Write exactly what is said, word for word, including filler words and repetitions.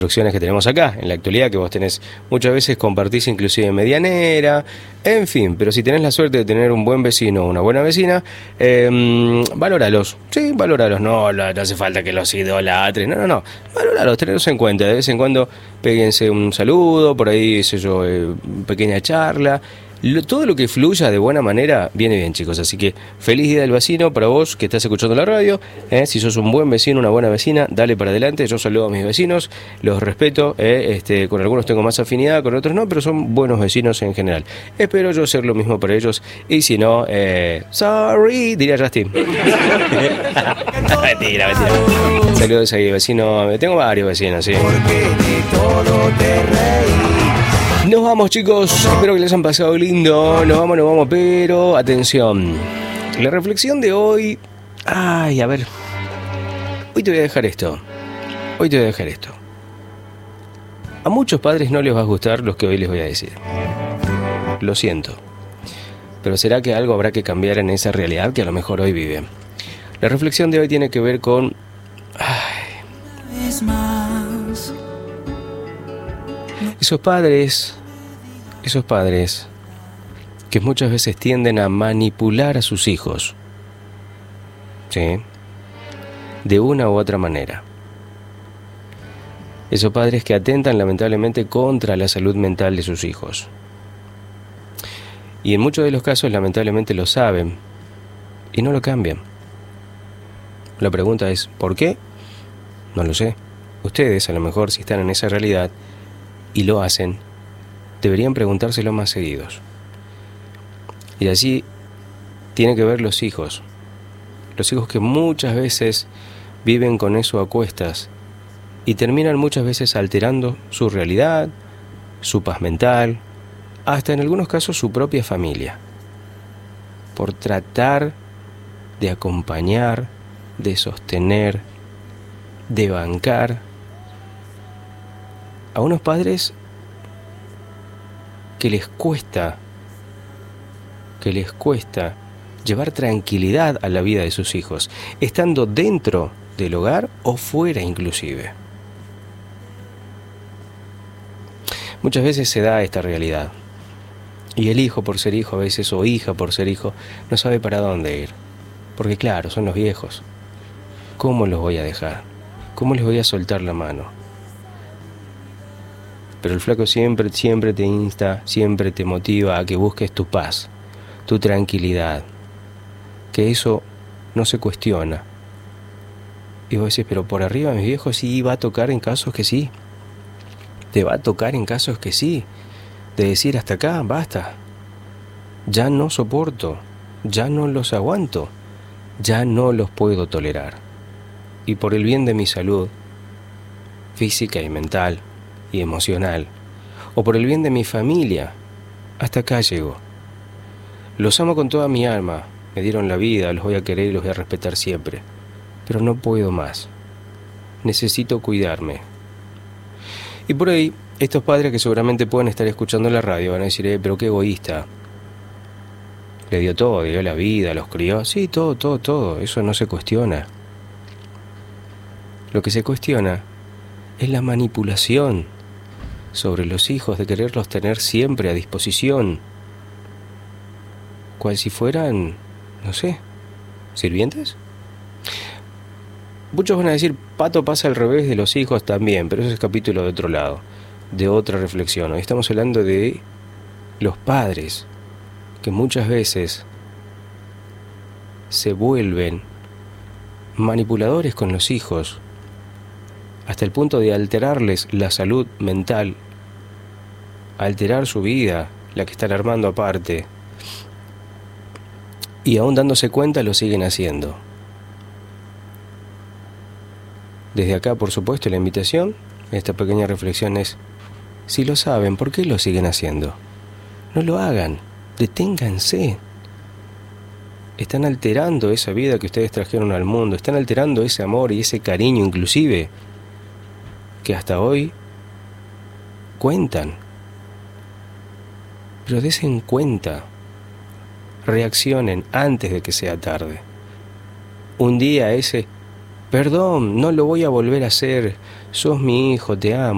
construcciones que tenemos acá, en la actualidad, que vos tenés, muchas veces compartís inclusive medianera, en fin, pero si tenés la suerte de tener un buen vecino o una buena vecina, eh, valóralos, sí, valóralos, no, no, no hace falta que los idolatres, no, no, no, valóralos, tenedlos en cuenta, de vez en cuando péguense un saludo, por ahí, sé yo, eh, pequeña charla. Lo, todo lo que fluya de buena manera viene bien, chicos, así que feliz día del vecino para vos que estás escuchando la radio, ¿eh? Si sos un buen vecino, una buena vecina, dale para adelante. Yo saludo a mis vecinos, los respeto, ¿eh? este, con algunos tengo más afinidad, con otros no, pero son buenos vecinos en general. Espero yo ser lo mismo para ellos, y si no, eh, sorry, diría Justin. mentira, mentira. Saludos ahí, vecino, tengo varios vecinos, sí. Porque de todo te reí. Nos vamos, chicos, espero que les hayan pasado lindo, nos vamos, nos vamos, pero atención, la reflexión de hoy, ay, a ver, hoy te voy a dejar esto, hoy te voy a dejar esto, a muchos padres no les va a gustar lo que hoy les voy a decir, lo siento, pero será que algo habrá que cambiar en esa realidad que a lo mejor hoy viven. La reflexión de hoy tiene que ver con, ay, esos padres, esos padres que muchas veces tienden a manipular a sus hijos, ¿sí? De una u otra manera. Esos padres que atentan lamentablemente contra la salud mental de sus hijos. Y en muchos de los casos lamentablemente lo saben y no lo cambian. La pregunta es, ¿por qué? No lo sé. Ustedes, a lo mejor, si están en esa realidad y lo hacen, deberían preguntárselo más seguidos. Y así tienen que ver los hijos. Los hijos que muchas veces viven con eso a cuestas y terminan muchas veces alterando su realidad, su paz mental, hasta en algunos casos su propia familia, por tratar de acompañar, de sostener, de bancar a unos padres que les cuesta, que les cuesta llevar tranquilidad a la vida de sus hijos, estando dentro del hogar o fuera inclusive. Muchas veces se da esta realidad, y el hijo por ser hijo a veces, o hija por ser hijo, no sabe para dónde ir, porque claro, son los viejos. ¿Cómo los voy a dejar? ¿Cómo les voy a soltar la mano? Pero el flaco siempre, siempre te insta, siempre te motiva a que busques tu paz, tu tranquilidad, que eso no se cuestiona. Y vos decís, pero por arriba mis viejos sí va a tocar en casos que sí, te va a tocar en casos que sí, de decir hasta acá, basta, ya no soporto, ya no los aguanto, ya no los puedo tolerar. Y por el bien de mi salud física y mental y emocional, o por el bien de mi familia, hasta acá llego. Los amo con toda mi alma, me dieron la vida, los voy a querer y los voy a respetar siempre, pero no puedo más, necesito cuidarme. Y por ahí, estos padres que seguramente pueden estar escuchando la radio van a decir, eh, pero qué egoísta, le dio todo, le dio la vida, los crió, sí, todo, todo, todo, eso no se cuestiona. Lo que se cuestiona es la manipulación sobre los hijos, de quererlos tener siempre a disposición, cual si fueran, no sé, sirvientes. Muchos van a decir, Pato pasa al revés de los hijos también, pero ese es capítulo de otro lado, de otra reflexión. Hoy estamos hablando de los padres, que muchas veces se vuelven manipuladores con los hijos, hasta el punto de alterarles la salud mental, alterar su vida, la que están armando aparte, y aún dándose cuenta lo siguen haciendo. Desde acá, por supuesto, la invitación, esta pequeña reflexión es, si lo saben, ¿por qué lo siguen haciendo? No lo hagan, deténganse. Están alterando esa vida que ustedes trajeron al mundo, están alterando ese amor y ese cariño inclusive, que hasta hoy cuentan. Pero desen cuenta, reaccionen antes de que sea tarde. Un día ese, perdón, no lo voy a volver a hacer, sos mi hijo, te amo.